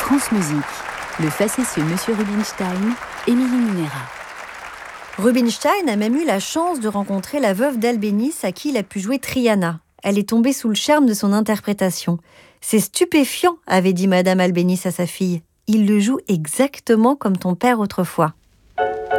France Musique, le facétieux Monsieur Rubinstein, Émilie Munera. Rubinstein a même eu la chance de rencontrer la veuve d'Albéniz à qui il a pu jouer Triana. Elle est tombée sous le charme de son interprétation. « C'est stupéfiant », avait dit Madame Albéniz à sa fille. « Il le joue exactement comme ton père autrefois. »